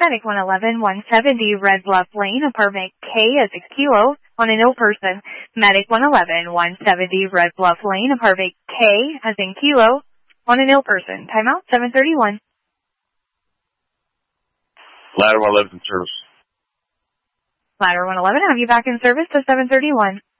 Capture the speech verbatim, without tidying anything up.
Medic one eleven, one seventy, Red Bluff Lane, apartment K as in kilo, on an ill person. Medic one eleven, one seventy, Red Bluff Lane, apartment K as in kilo, on an ill person. Timeout seven thirty-one. Ladder one eleven in service. Ladder one eleven, have you back in service to seven thirty-one.